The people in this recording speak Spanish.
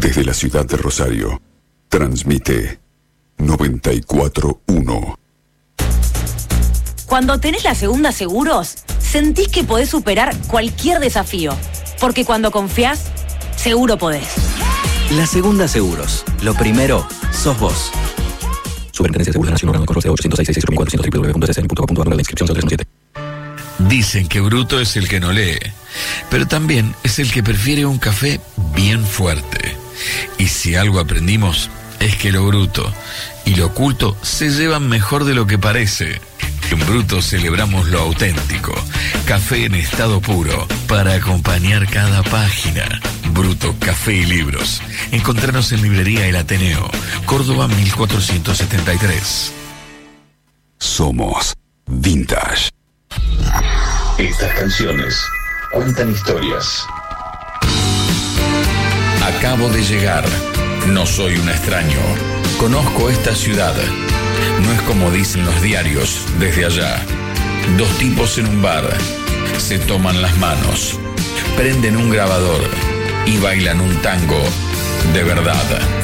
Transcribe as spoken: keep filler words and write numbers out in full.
Desde la ciudad de Rosario, transmite noventa y cuatro uno. Cuando tenés la Segunda Seguros, sentís que podés superar cualquier desafío. Porque cuando confiás, seguro podés. La Segunda Seguros. Lo primero, sos vos. Superintendencia de Seguros de la Nación, Orlando, Correo ochocientos seis seis seis cuatrocientos, doble u doble u doble u punto c s n punto gov punto a r, la inscripción cero tres uno siete. Dicen que bruto es el que no lee, pero también es el que prefiere un café bien fuerte. Y si algo aprendimos, es que lo bruto y lo oculto se llevan mejor de lo que parece. En Bruto celebramos lo auténtico. Café en estado puro para acompañar cada página. Bruto, café y libros. Encontranos en Librería El Ateneo, Córdoba mil cuatrocientos setenta y tres. Somos Vintage. Estas canciones cuentan historias. Acabo de llegar. No soy un extraño. Conozco esta ciudad. No es como dicen los diarios desde allá. Dos tipos en un bar se toman las manos, prenden un grabador y bailan un tango de verdad.